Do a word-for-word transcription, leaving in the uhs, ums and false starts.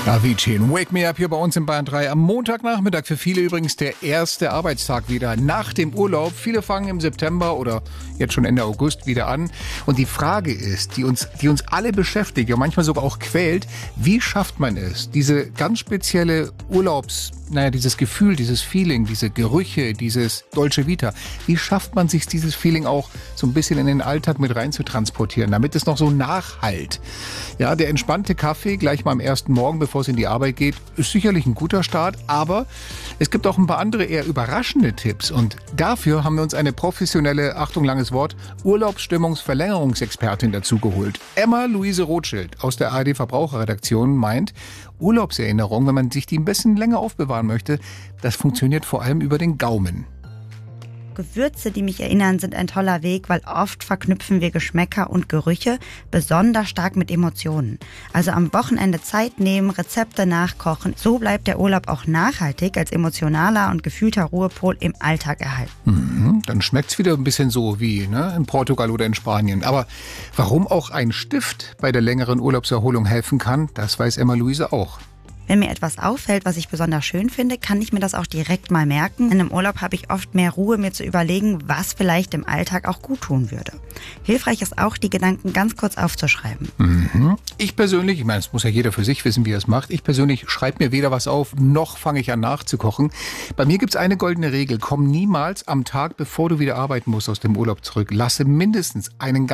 Avicii, Wake Me Up hier bei uns in Bayern drei. Am Montagnachmittag, für viele übrigens der erste Arbeitstag wieder nach dem Urlaub. Viele fangen im September oder jetzt schon Ende August wieder an. Und die Frage ist, die uns, die uns alle beschäftigt und manchmal sogar auch quält, wie schafft man es, diese ganz spezielle Urlaubs, naja, dieses Gefühl, dieses Feeling, diese Gerüche, dieses Dolce Vita, wie schafft man sich dieses Feeling auch so ein bisschen in den Alltag mit rein zu transportieren, damit es noch so nachhallt? Ja, der entspannte Kaffee gleich mal am ersten Morgen, bevor es in die Arbeit geht, ist sicherlich ein guter Start, aber es gibt auch ein paar andere eher überraschende Tipps und dafür haben wir uns eine professionelle, Achtung, langes Wort, Urlaubsstimmungsverlängerungsexpertin dazu geholt. Emma-Luise Rothschild aus der A R D Verbraucherredaktion meint, Urlaubserinnerung, wenn man sich die ein bisschen länger aufbewahren möchte, das funktioniert vor allem über den Gaumen. Gewürze, die mich erinnern, sind ein toller Weg, weil oft verknüpfen wir Geschmäcker und Gerüche besonders stark mit Emotionen. Also am Wochenende Zeit nehmen, Rezepte nachkochen. So bleibt der Urlaub auch nachhaltig als emotionaler und gefühlter Ruhepol im Alltag erhalten. Mhm, dann schmeckt's wieder ein bisschen so wie ne, in Portugal oder in Spanien. Aber warum auch ein Stift bei der längeren Urlaubserholung helfen kann, das weiß Emma-Luise auch. Wenn mir etwas auffällt, was ich besonders schön finde, kann ich mir das auch direkt mal merken. In einem Urlaub habe ich oft mehr Ruhe, mir zu überlegen, was vielleicht im Alltag auch gut tun würde. Hilfreich ist auch, die Gedanken ganz kurz aufzuschreiben. Mhm. Ich persönlich, ich meine, es muss ja jeder für sich wissen, wie er es macht. Ich persönlich schreibe mir weder was auf, noch fange ich an nachzukochen. Bei mir gibt es eine goldene Regel. Komm niemals am Tag, bevor du wieder arbeiten musst, aus dem Urlaub zurück. Lasse mindestens einen